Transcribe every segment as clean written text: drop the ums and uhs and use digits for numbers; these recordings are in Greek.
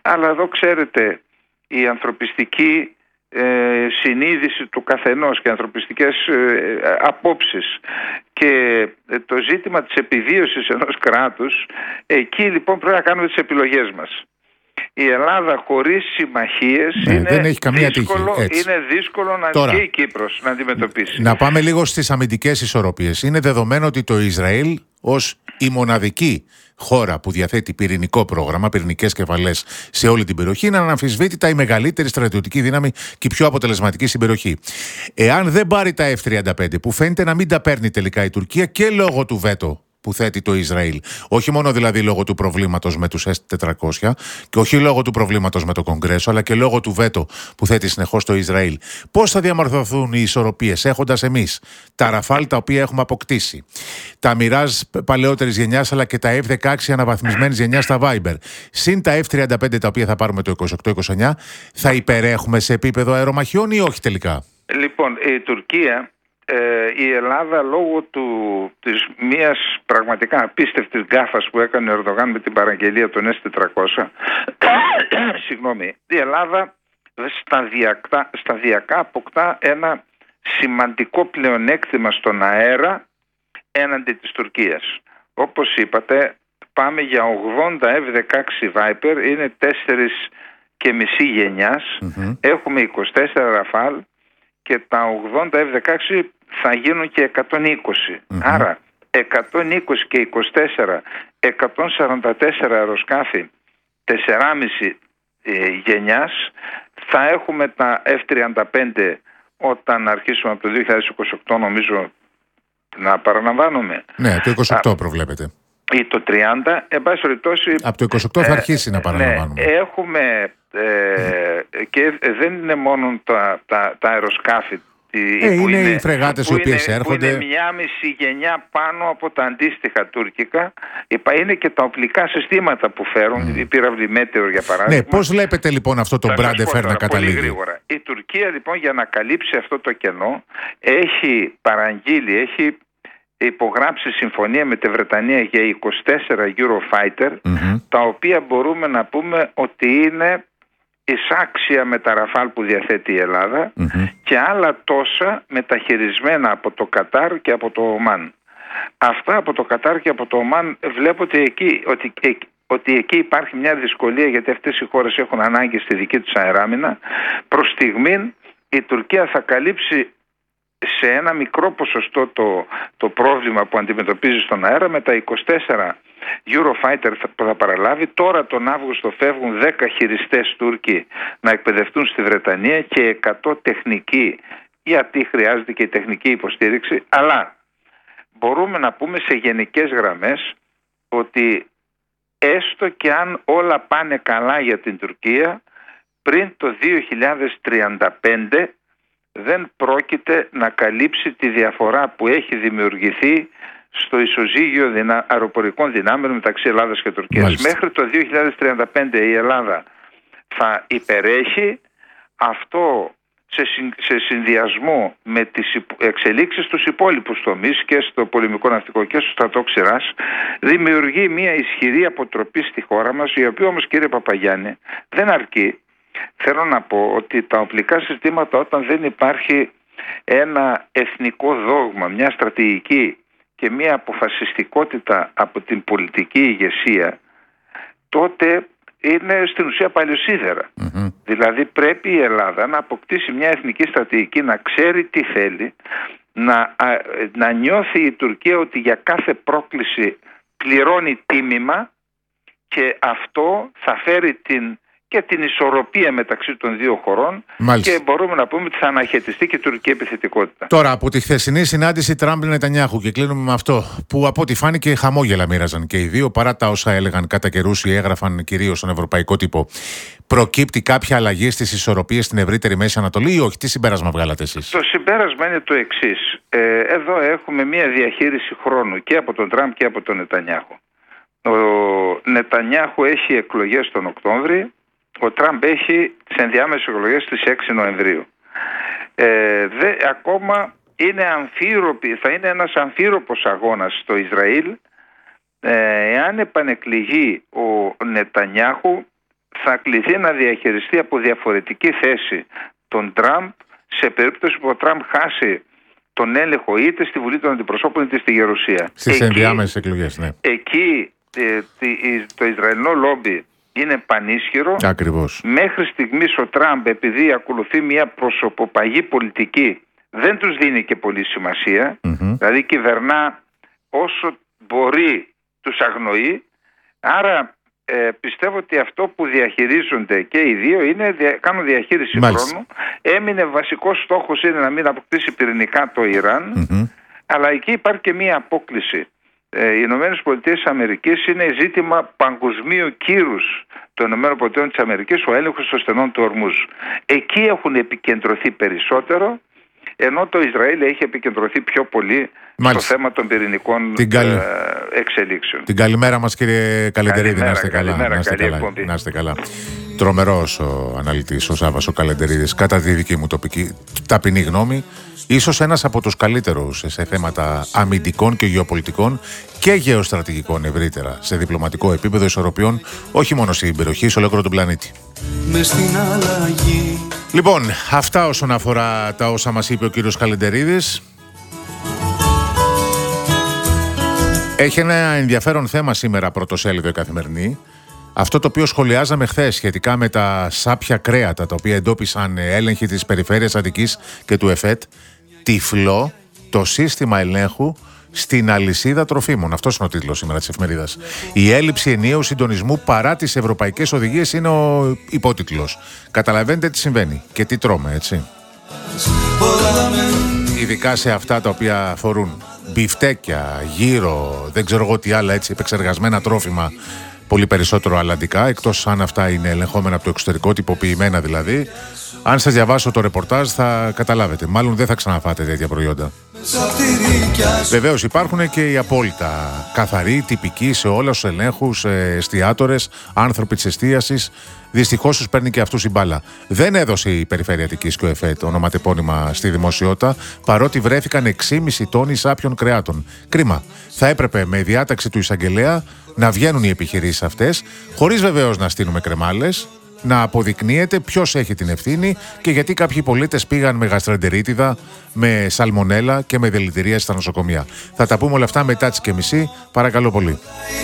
Αλλά εδώ ξέρετε, η ανθρωπιστική συνείδηση του καθενός και ανθρωπιστικές απόψεις και το ζήτημα της επιβίωσης ενός κράτους, εκεί λοιπόν πρέπει να κάνουμε τις επιλογές μας. Η Ελλάδα χωρίς συμμαχίες δεν έχει καμία είναι δύσκολο να και η Κύπρος να αντιμετωπίσει. Να πάμε λίγο στις αμυντικές ισορροπίες. Είναι δεδομένο ότι το Ισραήλ ως η μοναδική χώρα που διαθέτει πυρηνικό πρόγραμμα, πυρηνικές κεφαλές σε όλη την περιοχή, είναι αναμφισβήτητα η μεγαλύτερη στρατιωτική δύναμη και η πιο αποτελεσματική στην περιοχή. Εάν δεν πάρει τα F-35, που φαίνεται να μην τα παίρνει τελικά η Τουρκία και λόγω του βέτο που θέτει το Ισραήλ, όχι μόνο δηλαδή λόγω του προβλήματος με τους S-400 και όχι λόγω του προβλήματος με το Κογκρέσο, αλλά και λόγω του βέτο που θέτει συνεχώς το Ισραήλ, πώς θα διαμορφωθούν οι ισορροπίες έχοντας εμείς τα Ραφάλ τα οποία έχουμε αποκτήσει, τα Μιράζ παλαιότερης γενιάς αλλά και τα F-16 αναβαθμισμένης γενιάς στα Viper, συν τα F-35 τα οποία θα πάρουμε το 28-29, θα υπερέχουμε σε επίπεδο αερομαχιών ή όχι τελικά? Λοιπόν, η Τουρκία, η Ελλάδα, λόγω της μιας πραγματικά απίστευτης γκάφας που έκανε ο Ερντογάν με την παραγγελία των S-400, συγγνώμη, η Ελλάδα σταδιακά αποκτά ένα σημαντικό πλεονέκτημα στον αέρα έναντι της Τουρκίας. Όπως είπατε, πάμε για 80 F-16 Viper, είναι 4,5 γενιάς, έχουμε 24 Ραφάλ και τα 80 F-16 θα γίνουν και 120. Άρα 120 και 24, 144 αεροσκάφη 4,5 γενιάς. Θα έχουμε τα F-35 όταν αρχίσουμε από το 2028, νομίζω να παραλαμβάνουμε. Ναι, το 28 προβλέπετε. Ή το 30, εν πάση περιπτώσει. Από το 28 θα αρχίσει να παραλαμβάνουμε. Ναι, έχουμε και δεν είναι μόνο τα αεροσκάφη. Είναι οι φρεγάτες οι οποίες έρχονται. Που είναι 1,5 γενιά πάνω από τα αντίστοιχα τουρκικά. Είναι και τα οπλικά συστήματα που φέρουν, η πύραυλη Μέτεορ για παράδειγμα. Ναι, πώς βλέπετε λοιπόν αυτό το Μπράντεφερ να καταλήγει? Πολύ γρήγορα. Η Τουρκία λοιπόν, για να καλύψει αυτό το κενό, έχει παραγγείλει, έχει υπογράψει συμφωνία με τη Βρετανία για 24 Eurofighter, τα οποία μπορούμε να πούμε ότι είναι εισάξια με τα Ραφάλ που διαθέτει η Ελλάδα και άλλα τόσα μεταχειρισμένα από το Κατάρ και από το Ομάν. Αυτά από το Κατάρ και από το Ομάν βλέπετε ότι εκεί υπάρχει μια δυσκολία, γιατί αυτές οι χώρες έχουν ανάγκη στη δική τους αεράμινα. Προς στιγμήν η Τουρκία θα καλύψει σε ένα μικρό ποσοστό το πρόβλημα που αντιμετωπίζει στον αέρα με τα 24 Eurofighter που θα παραλάβει. Τώρα τον Αύγουστο φεύγουν 10 χειριστές Τούρκοι να εκπαιδευτούν στη Βρετανία και 100 τεχνικοί, γιατί χρειάζεται και η τεχνική υποστήριξη. Αλλά μπορούμε να πούμε σε γενικές γραμμές ότι έστω και αν όλα πάνε καλά για την Τουρκία, πριν το 2035 δεν πρόκειται να καλύψει τη διαφορά που έχει δημιουργηθεί στο ισοζύγιο αεροπορικών δυνάμεων μεταξύ Ελλάδας και Τουρκίας. Μάλιστα. Μέχρι το 2035 η Ελλάδα θα υπερέχει. Αυτό σε συνδυασμό με τις εξελίξεις στους υπόλοιπους τομείς και στο πολεμικό ναυτικό και στο στρατό ξηράς, δημιουργεί μια ισχυρή αποτροπή στη χώρα μας, η οποία όμως, κύριε Παπαγιάννη, δεν αρκεί. Θέλω να πω ότι τα οπλικά συστήματα, όταν δεν υπάρχει ένα εθνικό δόγμα, μια στρατηγική και μια αποφασιστικότητα από την πολιτική ηγεσία, τότε είναι στην ουσία παλιοσίδερα. Δηλαδή πρέπει η Ελλάδα να αποκτήσει μια εθνική στρατηγική, να ξέρει τι θέλει, να νιώθει η Τουρκία ότι για κάθε πρόκληση πληρώνει τίμημα, και αυτό θα φέρει και την ισορροπία μεταξύ των δύο χωρών. Μάλιστα. Και μπορούμε να πούμε ότι θα αναχαιτιστεί και η τουρκική επιθετικότητα. Τώρα, από τη χθεσινή συνάντηση Τραμπ-Νετανιάχου, και κλείνουμε με αυτό, που από ό,τι φάνηκε χαμόγελα μοίραζαν και οι δύο, παρά τα όσα έλεγαν κατά καιρούς ή έγραφαν κυρίως στον ευρωπαϊκό τύπο, προκύπτει κάποια αλλαγή στις ισορροπίες στην ευρύτερη Μέση Ανατολή ή όχι? Τι συμπέρασμα βγάλατε εσείς? Το συμπέρασμα είναι το εξής. Εδώ έχουμε μια διαχείριση χρόνου και από τον Τραμπ και από τον Νετανιάχου. Ο Νετανιάχου έχει εκλογές τον Οκτώβρη. Ο Τραμπ έχει τις ενδιάμεσες εκλογές στις 6 Νοεμβρίου. Ακόμα θα είναι ένας αμφίροπος αγώνας στο Ισραήλ. Εάν επανεκλεγεί ο Νετανιάχου, θα κληθεί να διαχειριστεί από διαφορετική θέση τον Τραμπ σε περίπτωση που ο Τραμπ χάσει τον έλεγχο είτε στη Βουλή των Αντιπροσώπων είτε στη Γερουσία. Στις ενδιάμεσες εκλογές, ναι. Εκεί το Ισραηλινό λόμπι είναι πανίσχυρο. Ακριβώς. Μέχρι στιγμής ο Τραμπ, επειδή ακολουθεί μια προσωποπαγή πολιτική, δεν τους δίνει και πολύ σημασία. Δηλαδή κυβερνά όσο μπορεί, τους αγνοεί. Άρα πιστεύω ότι αυτό που διαχειρίζονται και οι δύο είναι κάνουν διαχείριση χρόνου. Έμεινε βασικός στόχος είναι να μην αποκτήσει πυρηνικά το Ιράν, αλλά εκεί υπάρχει και μία απόκλιση. Οι Ηνωμένες Πολιτείες της Αμερικής είναι ζήτημα παγκοσμίου κύρους των Ηνωμένων Πολιτείων της Αμερικής, ο έλεγχος των στενών του Ορμούζ. Εκεί έχουν επικεντρωθεί περισσότερο, ενώ το Ισραήλ έχει επικεντρωθεί πιο πολύ στο θέμα των πυρηνικών εξελίξεων. Την καλημέρα μας, κύριε Καλεντερίδη. Να είστε καλά. Τρομερός ο αναλυτής, ο Σάββας ο Καλεντερίδης, κατά τη δική μου ταπεινή γνώμη. Ίσως ένας από τους καλύτερους σε θέματα αμυντικών και γεωπολιτικών και γεωστρατηγικών ευρύτερα, σε διπλωματικό επίπεδο ισορροπιών, όχι μόνο στην περιοχή, σε ολόκληρο τον πλανήτη. Λοιπόν, αυτά όσον αφορά τα όσα μας είπε ο κύριος Καλεντερίδης. Έχει ένα ενδιαφέρον θέμα σήμερα πρωτοσέλιδο η Καθημερινή. Αυτό το οποίο σχολιάζαμε χθες σχετικά με τα σάπια κρέατα, τα οποία εντόπισαν έλεγχοι της Περιφέρειας Αττικής και του ΕΦΕΤ, τυφλό το σύστημα ελέγχου στην αλυσίδα τροφίμων. Αυτός είναι ο τίτλος σήμερα της εφημερίδας. Η έλλειψη ενιαίου συντονισμού παρά τις ευρωπαϊκές οδηγίες είναι ο υπότιτλος. Καταλαβαίνετε τι συμβαίνει και τι τρώμε, έτσι. Ειδικά σε αυτά τα οποία αφορούν μπιφτέκια, γύρο, δεν ξέρω εγώ τι άλλα, έτσι, επεξεργασμένα τρόφιμα, πολύ περισσότερο αλλαντικά, εκτός αν αυτά είναι ελεγχόμενα από το εξωτερικό, τυποποιημένα δηλαδή. Αν σας διαβάσω το ρεπορτάζ θα καταλάβετε. Μάλλον δεν θα ξαναφάτε τέτοια προϊόντα. Βεβαίως υπάρχουν και οι απόλυτα καθαροί, τυπικοί σε όλα τους ελέγχους, εστιατόρες, άνθρωποι της εστίασης. Δυστυχώς τους παίρνει και αυτούς η μπάλα. Δεν έδωσε η Περιφέρεια Αττικής και ο ΕΦΕΤ ονοματεπώνυμα στη δημοσιότητα, παρότι βρέθηκαν 6,5 τόνοι σάπιων κρεάτων. Κρίμα. Θα έπρεπε με διάταξη του εισαγγελέα να βγαίνουν οι επιχειρήσεις αυτές, χωρίς βεβαίως να στείλουμε κρεμάλες, να αποδεικνύεται ποιος έχει την ευθύνη και γιατί κάποιοι πολίτες πήγαν με γαστρεντερίτιδα, με σαλμονέλα και με δηλητηρία στα νοσοκομεία. Θα τα πούμε όλα αυτά μετά τις 9:30. Παρακαλώ πολύ.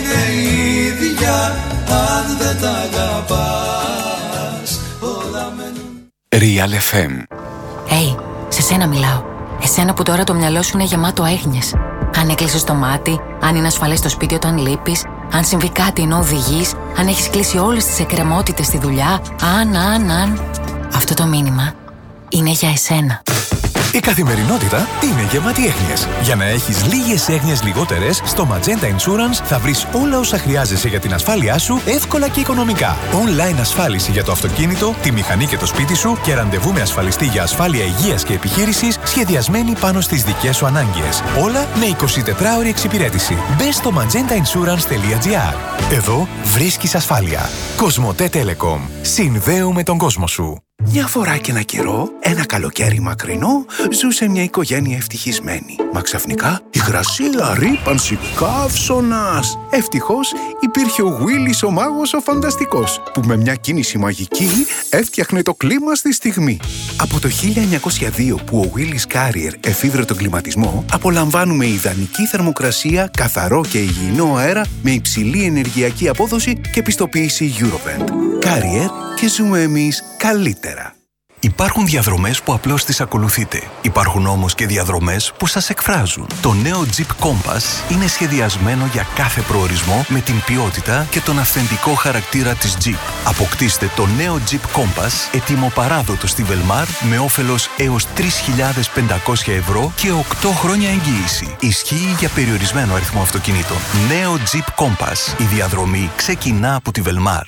Real FM. Hey, σε σένα μιλάω. Εσένα που τώρα το μυαλό σου είναι γεμάτο έγνοιες. Αν έκλεισες το μάτι, αν είναι ασφαλές στο σπίτι όταν λείπεις, αν συμβεί κάτι ενώ οδηγείς, αν έχεις κλείσει όλες τις εκκρεμότητες στη δουλειά, αν. Αυτό το μήνυμα είναι για εσένα. Η καθημερινότητα είναι γεμάτη έγνοιες. Για να έχεις λίγες έγνοιες λιγότερες, στο Magenta Insurance θα βρεις όλα όσα χρειάζεσαι για την ασφάλειά σου εύκολα και οικονομικά. Online ασφάλιση για το αυτοκίνητο, τη μηχανή και το σπίτι σου και ραντεβού με ασφαλιστή για ασφάλεια υγείας και επιχείρησης σχεδιασμένη πάνω στις δικές σου ανάγκες. Όλα με 24ωρη εξυπηρέτηση. Μπες στο magentainsurance.gr. Εδώ βρίσκεις ασφάλεια. Κοσμοτέ Telecom. Συνδέουμε τον κόσμο σου. Μια φορά και ένα καιρό, ένα καλοκαίρι μακρινό, ζούσε μια οικογένεια ευτυχισμένη. Μα ξαφνικά, υγρασία, ρύπανση, καύσωνας. Ευτυχώς υπήρχε ο Willis ο μάγος ο φανταστικός, που με μια κίνηση μαγική έφτιαχνε το κλίμα στη στιγμή. Από το 1902 που ο Willis Carrier εφήβρε τον κλιματισμό, απολαμβάνουμε ιδανική θερμοκρασία, καθαρό και υγιεινό αέρα με υψηλή ενεργειακή απόδοση και πιστοποίηση Eurovent. Carrier, και ζούμε εμείς καλύτερα. Υπάρχουν διαδρομές που απλώς τις ακολουθείτε. Υπάρχουν όμως και διαδρομές που σας εκφράζουν. Το νέο Jeep Compass είναι σχεδιασμένο για κάθε προορισμό με την ποιότητα και τον αυθεντικό χαρακτήρα της Jeep. Αποκτήστε το νέο Jeep Compass έτοιμο παράδοτο στη Velmar με όφελος έως 3.500 ευρώ και 8 χρόνια εγγύηση. Ισχύει για περιορισμένο αριθμό αυτοκινήτων. Νέο Jeep Compass. Η διαδρομή ξεκινά από τη Velmar.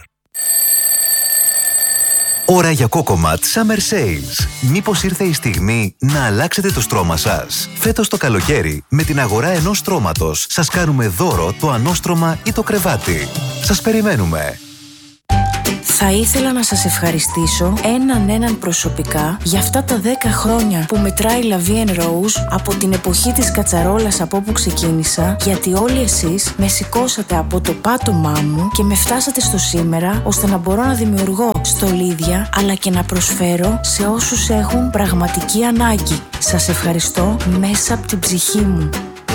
Ώρα για Cocomat Summer Sales. Μήπως ήρθε η στιγμή να αλλάξετε το στρώμα σας? Φέτος το καλοκαίρι, με την αγορά ενός στρώματος, σας κάνουμε δώρο το ανώστρωμα ή το κρεβάτι. Σας περιμένουμε. Θα ήθελα να σας ευχαριστήσω έναν προσωπικά για αυτά τα 10 χρόνια που μετράει La Vie en Rose από την εποχή της κατσαρόλας από όπου ξεκίνησα, γιατί όλοι εσείς με σηκώσατε από το πάτωμά μου και με φτάσατε στο σήμερα, ώστε να μπορώ να δημιουργώ στολίδια αλλά και να προσφέρω σε όσους έχουν πραγματική ανάγκη. Σας ευχαριστώ μέσα από την ψυχή μου.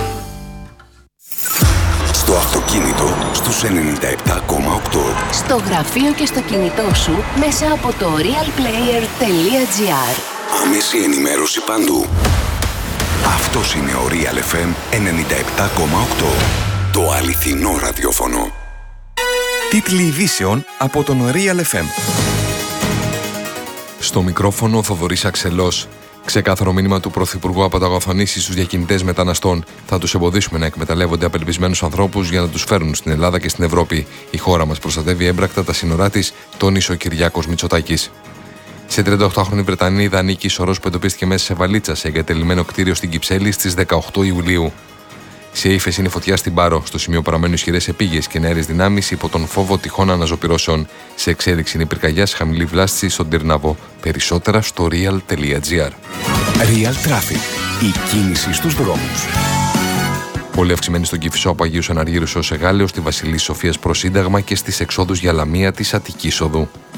Στο αυτοκίνητο στους 97,8. Στο γραφείο και στο κινητό σου μέσα από το realplayer.gr. Άμεση ενημέρωση παντού. Αυτός είναι ο Real FM 97,8. Το αληθινό ραδιόφωνο. Τίτλοι ειδήσεων από τον Real FM. Στο μικρόφωνο ο Θοδωρής Αξελός. Ξεκάθαρο μήνυμα του Πρωθυπουργού από ανταγωθονήσεις στους διακινητές μεταναστών. Θα τους εμποδίσουμε να εκμεταλλεύονται απελπισμένους ανθρώπους για να τους φέρουν στην Ελλάδα και στην Ευρώπη. Η χώρα μας προστατεύει έμπρακτα τα σύνορά της, τόνισε ο Κυριάκος Μητσοτάκης. Σε 38χρονη Βρετανή Δανίκη Σωρός που εντοπίστηκε μέσα σε βαλίτσα σε εγκατελειμμένο κτίριο στην Κυψέλη στις 18 Ιουλίου. Σε ύφεση είναι η φωτιά στην Πάρο. Στο σημείο παραμένουν ισχυρές επίγειες και νεαρές δυνάμεις υπό τον φόβο τυχόν αναζωπυρώσεων. Σε εξέλιξη είναι η πυρκαγιά σε χαμηλή βλάστηση στον Τυρνάβο. Περισσότερα στο real.gr. Real Traffic. Η κίνηση στους δρόμους. Πολύ αυξημένη στον Κηφισό από Αγίους Αναργύρους ως Εγάλεως, στη Βασιλής Σοφίας προς Σύνταγμα και στις εξόδους για Λαμία της Αττικής Οδού.